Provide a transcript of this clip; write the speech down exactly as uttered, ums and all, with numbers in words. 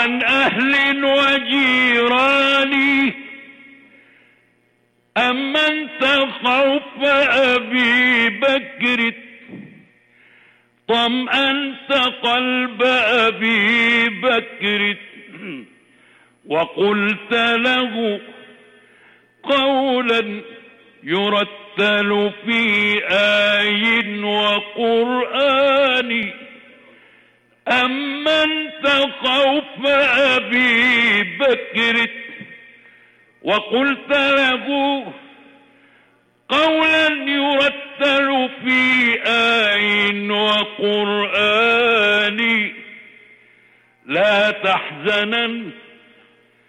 وعن أهل وجيران أمنت خوف أبي بكر طمأنت قلب أبي بكر وقلت له قولا يرتل في آي وقرآن أمنت خوف أبي بكر وقلت له قولا يرتل في آي وقرآن لا تحزنن